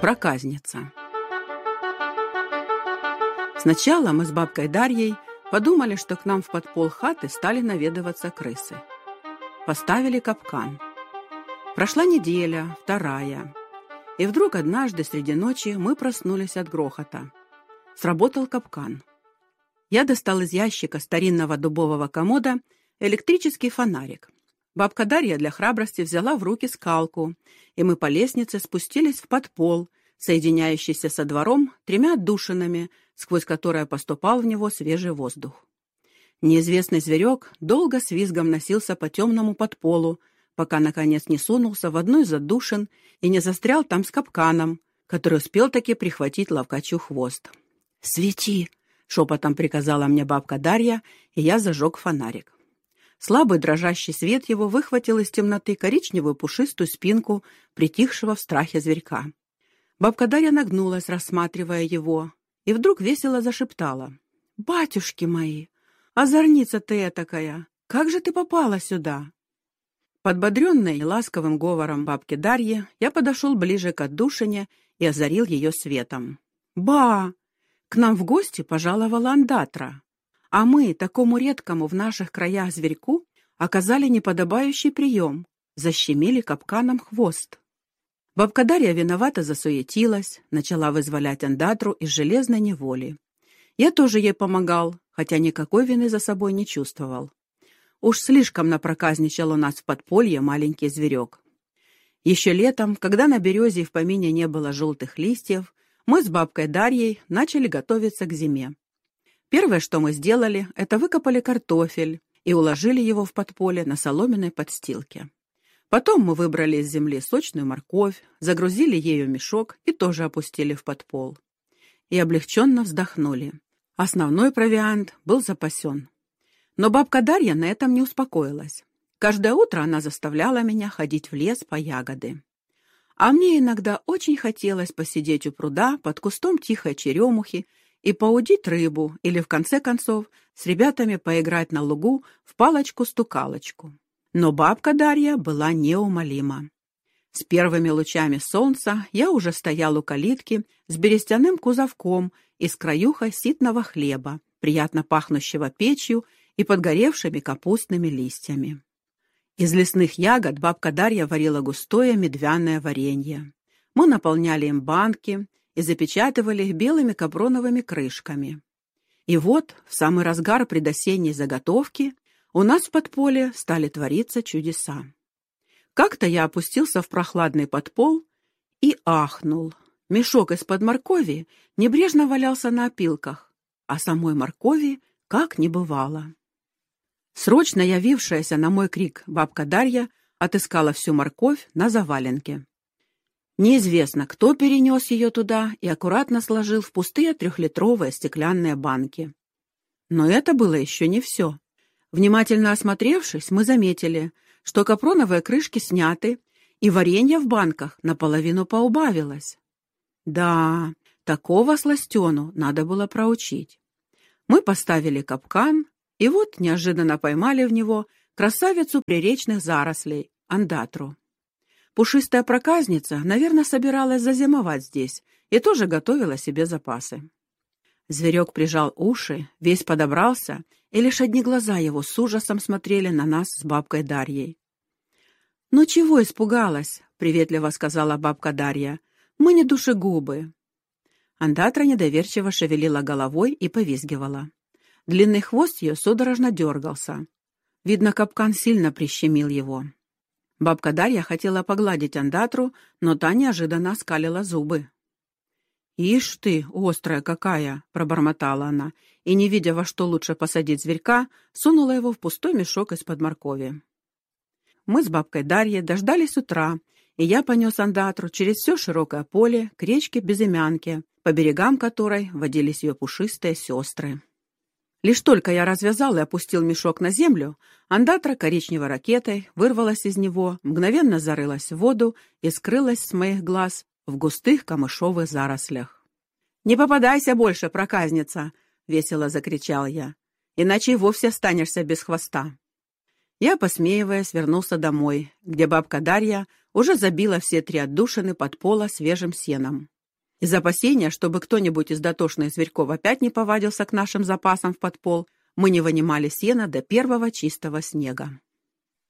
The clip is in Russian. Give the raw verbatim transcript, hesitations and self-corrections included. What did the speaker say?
Проказница. Сначала мы с бабкой Дарьей подумали, что к нам в подпол хаты стали наведываться крысы. Поставили капкан. Прошла неделя, вторая. И вдруг однажды среди ночи мы проснулись от грохота. Сработал капкан. Я достал из ящика старинного дубового комода электрический фонарик. Бабка Дарья для храбрости взяла в руки скалку, и мы по лестнице спустились в подпол, соединяющийся со двором тремя отдушинами, сквозь которые поступал в него свежий воздух. Неизвестный зверек долго с визгом носился по темному подполу, пока, наконец, не сунулся в одну из отдушин и не застрял там с капканом, который успел таки прихватить ловкачу хвост. «Свети!» — шепотом приказала мне бабка Дарья, и я зажег фонарик. Слабый дрожащий свет его выхватил из темноты коричневую пушистую спинку притихшего в страхе зверька. Бабка Дарья нагнулась, рассматривая его, и вдруг весело зашептала: «Батюшки мои, озорница ты этакая, как же ты попала сюда?» Подбодренный ласковым говором бабки Дарьи, я подошел ближе к отдушине и озарил ее светом. «Ба! К нам в гости пожаловала андатра, а мы такому редкому в наших краях зверьку оказали неподобающий прием, защемили капканом хвост». Бабка Дарья виновато засуетилась, начала вызволять андатру из железной неволи. Я тоже ей помогал, хотя никакой вины за собой не чувствовал. Уж слишком напроказничал у нас в подполье маленький зверек. Еще летом, когда на березе и в помине не было желтых листьев, мы с бабкой Дарьей начали готовиться к зиме. Первое, что мы сделали, это выкопали картофель и уложили его в подполе на соломенной подстилке. Потом мы выбрали из земли сочную морковь, загрузили ею мешок и тоже опустили в подпол. И облегченно вздохнули. Основной провиант был запасен. Но бабка Дарья на этом не успокоилась. Каждое утро она заставляла меня ходить в лес по ягоды. А мне иногда очень хотелось посидеть у пруда под кустом тихой черемухи и поудить рыбу или, в конце концов, с ребятами поиграть на лугу в палочку-стукалочку. Но бабка Дарья была неумолима. С первыми лучами солнца я уже стоял у калитки с берестяным кузовком и с краюхой ситного хлеба, приятно пахнущего печью и подгоревшими капустными листьями. Из лесных ягод бабка Дарья варила густое медвяное варенье. Мы наполняли им банки и запечатывали их белыми капроновыми крышками. И вот, в самый разгар предосенней заготовки, у нас в подполе стали твориться чудеса. Как-то я опустился в прохладный подпол и ахнул. Мешок из-под моркови небрежно валялся на опилках, а самой моркови как не бывало. Срочно явившаяся на мой крик бабка Дарья отыскала всю морковь на заваленке. Неизвестно, кто перенес ее туда и аккуратно сложил в пустые трехлитровые стеклянные банки. Но это было еще не все. Внимательно осмотревшись, мы заметили, что капроновые крышки сняты, и варенье в банках наполовину поубавилось. Да, такого сластену надо было проучить. Мы поставили капкан, и вот неожиданно поймали в него красавицу приречных зарослей, андатру. Пушистая проказница, наверное, собиралась зазимовать здесь и тоже готовила себе запасы. Зверек прижал уши, весь подобрался, и лишь одни глаза его с ужасом смотрели на нас с бабкой Дарьей. «Ну чего испугалась?» — приветливо сказала бабка Дарья. «Мы не душегубы». Андатра недоверчиво шевелила головой и повизгивала. Длинный хвост ее судорожно дергался. Видно, капкан сильно прищемил его. Бабка Дарья хотела погладить андатру, но та неожиданно оскалила зубы. «Ишь ты, острая какая!» — пробормотала она, и, не видя, во что лучше посадить зверька, сунула его в пустой мешок из-под моркови. Мы с бабкой Дарьей дождались утра, и я понес андатру через все широкое поле к речке Безымянке, по берегам которой водились ее пушистые сестры. Лишь только я развязал и опустил мешок на землю, андатра коричневой ракетой вырвалась из него, мгновенно зарылась в воду и скрылась с моих глаз в густых камышовых зарослях. «Не попадайся больше, проказница!» — весело закричал я. «Иначе и вовсе останешься без хвоста». Я, посмеиваясь, вернулся домой, где бабка Дарья уже забила все три отдушины подпола свежим сеном. Из опасения, чтобы кто-нибудь из дотошных зверьков опять не повадился к нашим запасам в подпол, мы не вынимали сена до первого чистого снега.